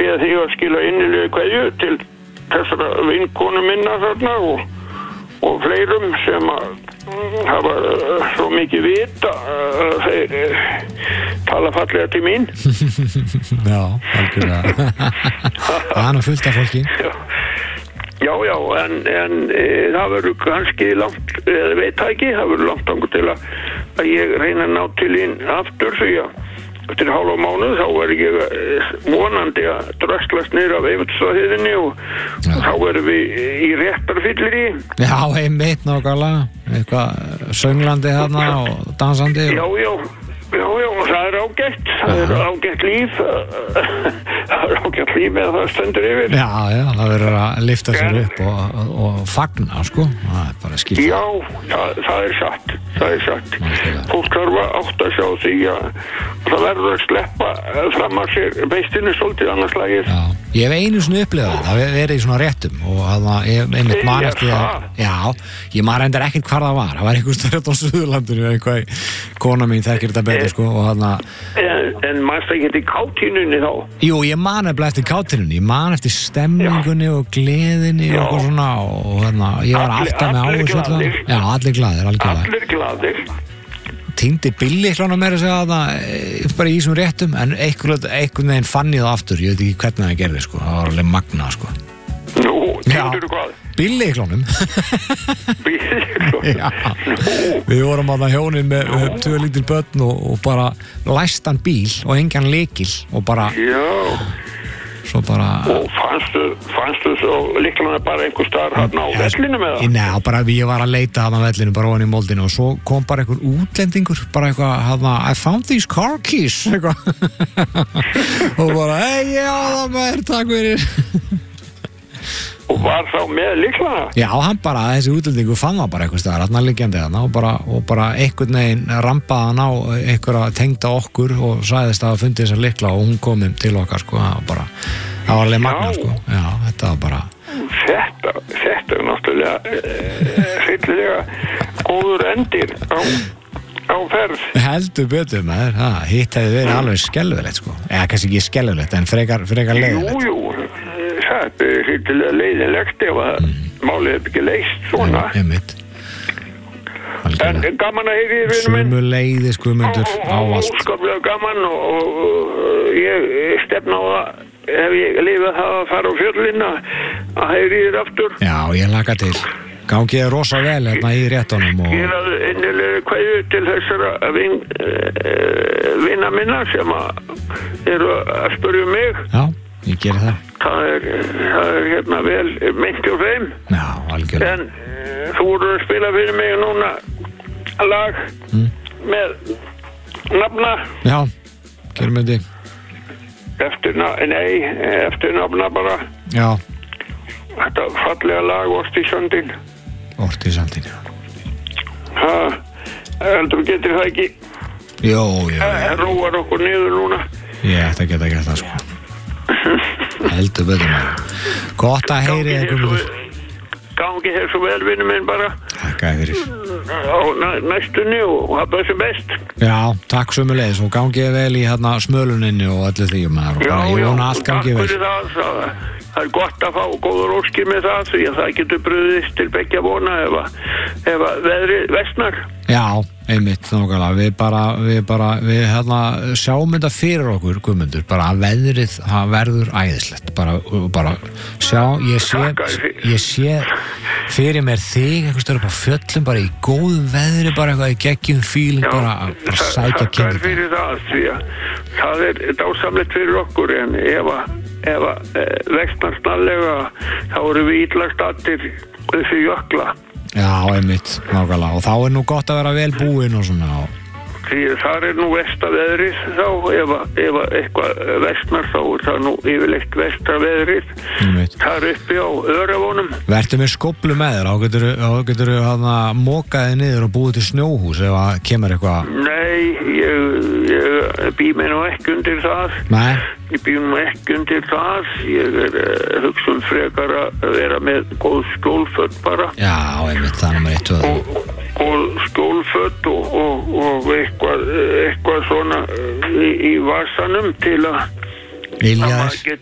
beð þig að skila innilega kveðju til þessara vinkonu minna þarna og fleirum sem að hafa svo mikið vita þeir tala fallega til mín. Já, algjörlega. Það fullt af fólki. Já, en það verður kannski langt, veit það ekki, það verður langt angur til að ég reyna að ná til þín aftur því að eftir hálfa mánuð þá verður ég vonandi að dröslast niður af Eyvindsstaðaheiðinni og þá verðum við í réttarfyllir í. Já, einmitt nákvæmlega. Eitthvað sönglandi þarna og dansandi. Já, það er ágætt. Það er ágætt líf. Það er ágætt líf með það stendur yfir. Já, það verður að lyfta sér upp og fagna, sko. Það er bara skilt. Já, það er satt. Fólk þarf að átta sig á því að það verður að sleppa fram að sér beistinu svolítið annars lagið. Já, ég hef einu svona upplifað það verið í svona réttum og ég einmitt man eftir það. Já, ég man reyndar ekkert hvar það var. Það var einhvers staðar á Suðurlandinu eitthvað kona mín þekkir þetta betur sko og En manst það ekki í káttínunni þá? Jú, ég man eftir káttínunni. Ég man eftir stemningunni og gleðinni og eitthvað svona og ég var alltaf með áherslu. Já, allir glaðir, allir glaðir. Týndi bíllyklana meira að segja það bara í þessum réttum en einhvern veginn fann ég það aftur, ég veit ekki hvernig það gerði sko, það var alveg magnað sko. Nú, týndur þú hvað? Bíllyklunum. Já, við vorum að það hjónin með 2 lítil börn og bara læstan bíl og engan lykil og bara svo bara og fannstu svo lyklana bara einhver staðar hérna á vellinu með það? Nei, bara ég var að leita hérna á vellinu bara ofan í moldinu og svo kom bara einhver útlendingur bara eitthvað hérna I found these car keys eitthvað og bara hey, já það með takk fyrir og var þá með lyklana? Já, hann bara, þessi útlendingur fann það bara einhver staðar hérna liggjandi hérna og bara einhvern veginn rampaði hann á einhverja tengda okkur og sagðist að fundið þessar lykla og hún kom til okkar sko, það var alveg magna sko, já, þetta var bara Þetta er náttúrulega hryllilega góður endir á ferð. Heldur betur maður, hitt hefði verið alveg skelfilegt sko, eða kannski ekki skelfilegt en frekar leiðilegt. Jú, það er hryllilega leiðilegt ef að málið er ekki leyst svona. Einmitt. En gaman að heyri vinur minn. Sömuleiðis Guðmundur ávallt. Óskaplega gaman og ég stefna á það ef ég lifað það að fara á fjöllina að heyri þér aftur. Já, ég laka til. Gangið er rosa vel hérna í réttunum og geraðu innilega kveðju til þessara vina minna sem eru að spyrja mig. Já, ég geri það. Það er hérna vel meint hjá þeim. Já, algjörlega. En þú voru að spila fyrir mig núna lag með nafna. Já, gerum við þið. Eftir nafna bara. Já. Þetta fallega lag Ortísandinn. Ortísandinn, já. Heldur þú getur það ekki? Jó. Róar okkur niður núna. Ég ætti að geta gert það sko. Heldur betur maður. Gott að heyri Guðmundur. Gangi þér svo vel vinur minn bara. Takk fyrir. Á næstunni og hafa þessi best. Já, takk sömuleiðis og gangi þér vel í hérna smöluninni og öllu því maður. Ég vona allt gangi vel. Já, takk fyrir það er gott að fá góður óskir með það því að það getur brugðist til beggja vona ef veðrið versnar. Já, einmitt nákvæmlega. Við hérna sjáum þetta fyrir okkur, Guðmundur, bara að veðrið verður æðislegt. Bara sjá, ég sé fyrir mér þig einhvers staðar upp á fjöllum, bara í góðu veðri, bara eitthvað í geggjum feeling, bara sækja kynni. Það er fyrir það, því að það er dásamlegt fyrir okkur, en ef vextnar snarlega, þá eru við illa stattir fyrir jökla. Já, einmitt, nákvæmlega. Og þá er nú gott að vera vel búinn og svona. Því það er nú vestaveðrið þá, ef eitthvað vestnar þá er það nú yfirleitt vestaveðrið. Það er uppi á Öræfunum. Vertu með skóflu með þér, þá geturðu mokaði niður og búið til snjóhús ef að kemur eitthvað. Nei, ég bý mig nú ekki undir það. Nei. Ég bý nú ekki undir það. Ég hugsun frekar að vera með góð skjólföt bara. Já, einmitt, það er nummer 1 og og skjólföt og eitthvað svona í vasanum til að maður